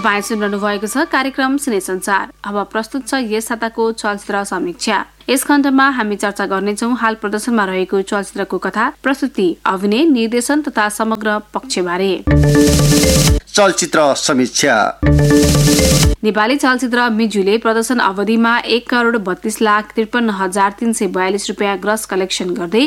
तपाईं सुनिरहनु भएको छ कार्यक्रम सिने संसार। अब प्रस्तुत छ यस साताको चलचित्र समीक्षा। यस खण्डमा हामी चर्चा गर्नेछौँ हाल प्रदर्शनमा रहेको चलचित्रको कथा, प्रस्तुति, अभिनय, निर्देशन तथा समग्र पक्षबारे। चलचित्र समीक्षा। नेपाली चलचित्र मिजुले प्रदर्शन अवधिमा 1,32,53,342 रुपियाँ ग्रस कलेक्सन गर्दै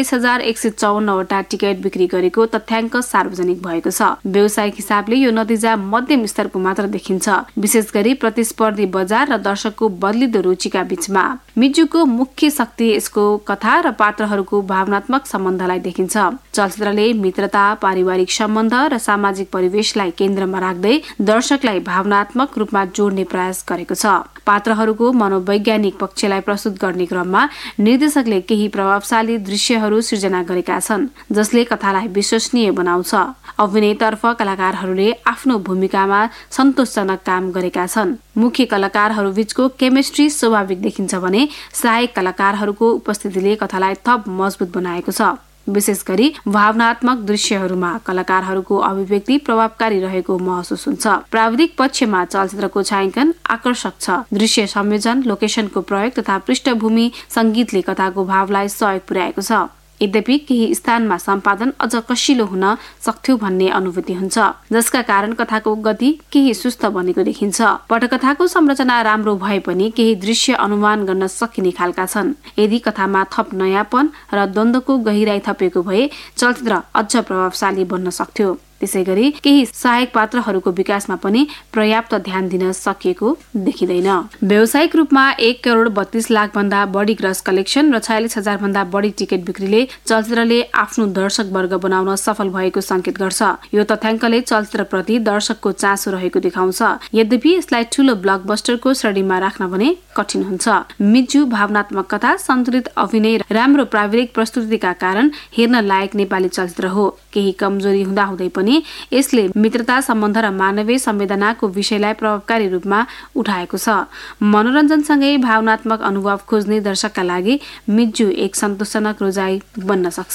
46,154 वटा टिकट बिक्री गरेको तथ्याङ्क सार्वजनिक भएको छ। व्यावसायिक हिसाबले यो नतिजा मध्यम स्तरको मात्र देखिन्छ, विशेष गरी प्रतिस्पर्धी बजार र दर्शकको बदलिदो रुचिका बीचमा। मिजुको मुख्य शक्ति यसको कथा र पात्रहरूको भावनात्मक सम्बन्धलाई देखिन्छ। चलचित्रले मित्रता, पारिवारिक सम्बन्ध र सामाजिक परिवेशलाई केन्द्रमा राख्दै दर्शकलाई भावनात्मक रूपमा जोड्ने प्रयास गरेको छ। पात्रहरूको मनोवैज्ञानिक पक्षलाई प्रस्तुत गर्ने क्रममा निर्देशकले केही प्रभावशाली दृश्यहरू सृजना गरेका छन्, जसले कथालाई विश्वसनीय बनाउँछ। अभिनयतर्फ कलाकारहरूले आफ्नो भूमिकामा सन्तोषजनक काम गरेका छन्। मुख्य कलाकारहरू बीचको केमिस्ट्री स्वाभाविक देखिन्छ भने सहायक कलाकारहरूको उपस्थितिले कथालाई थप मजबुत बनाएको छ। विशेष गरी भावनात्मक दृश्यहरूमा कलाकारहरूको अभिव्यक्ति प्रभावकारी रहेको महसुस हुन्छ। प्राविधिक पक्षमा चलचित्रको छायाङ्कन आकर्षक छ। दृश्य संयोजन, लोकेसनको प्रयोग तथा पृष्ठभूमि संगीतले कथाको भावलाई सहयोग पुर्याएको छ। यद्यपि केही स्थानमा सम्पादन अझ कसिलो हुन सक्थ्यो भन्ने अनुभूति हुन्छ, जसका कारण कथाको गति केही सुस्त बनेको देखिन्छ। पटकथाको संरचना राम्रो भए पनि केही दृश्य अनुमान गर्न सकिने खालका छन्। यदि कथामा थप नयाँपन र द्वन्द्वको गहिराई थपेको भए चलचित्र अझ प्रभावशाली बन्न सक्थ्यो। त्यसैगरी केही सहायक पात्रहरूको विकासमा पनि पर्याप्त ध्यान दिन सकिएको देखिँदैन। व्यावसायिक रूपमा 1,32,00,000 भन्दा बढी ग्रस कलेक्सन र 46,000 भन्दा बढी टिकट बिक्रीले चलचित्रले आफ्नो दर्शक वर्ग बनाउन सफल भएको संकेत गर्छ। यो तथ्याङ्कले चलचित्रप्रति दर्शकको चासो रहेको देखाउँछ। यद्यपि यसलाई ठूलो ब्लकबस्टरको श्रेणीमा राख्न भने कठिन हुन्छ। मिजु भावनात्मक कथा, सन्तुलित अभिनय र राम्रो प्राविधिक प्रस्तुतिका कारण हेर्न लायक नेपाली चलचित्र हो। केही कमजोरी हुँदाहुँदै पनि यसले मित्रता, सम्बन्ध र मानवीय संवेदनाको विषयलाई प्रभावकारी रूपमा उठाएको छ। मनोरञ्जनसँगै भावनात्मक अनुभव खोज्ने दर्शकका लागि मिजु एक सन्तोषजनक रोजाइ बन्न सक्छ।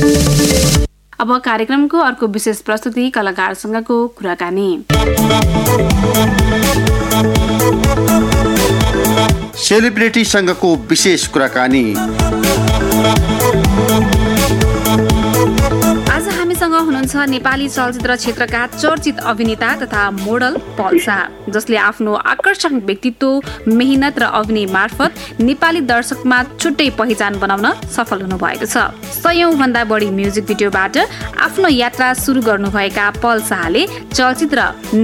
अब कार्यक्रमको अर्को विशेष प्रस्तुति कलाकारसँगको कुराकानी। सेलिब्रिटीसँगको विशेष कुराकानी। हुनुहुन्छ नेपाली चलचित्र क्षेत्रका चर्चित अभिनेता तथा मोडल पल शाह, जसले आफ्नो आकर्षक व्यक्तित्व, मेहनत र अभिनय मार्फत नेपाली दर्शकमा छुट्टै पहिचान बनाउन सफल हुनुभएको छ। 100 भन्दा बढी म्युजिक भिडियोबाट आफ्नो यात्रा सुरु गर्नुभएका पल शाहले चलचित्र